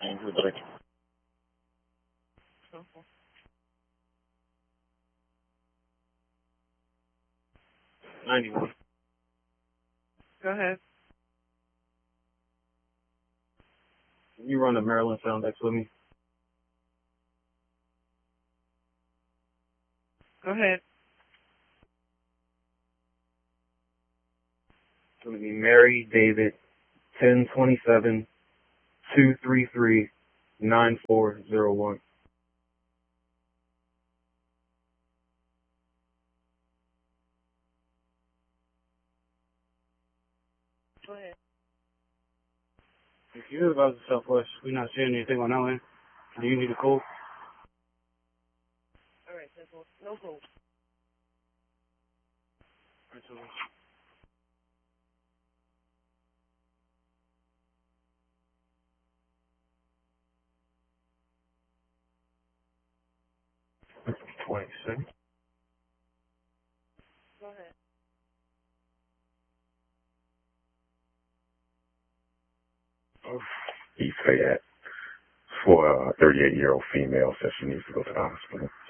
Like 91. Go ahead. You run the Maryland Sound X with me? Go ahead. It's going to be Mary David 1027 233 9401. Go ahead. If you're about the Southwest, we're not seeing anything on that end. Do you need a call? All right, simple. No code. 26. Go ahead. East Fayette for a 38-year-old female says she needs to go to the hospital.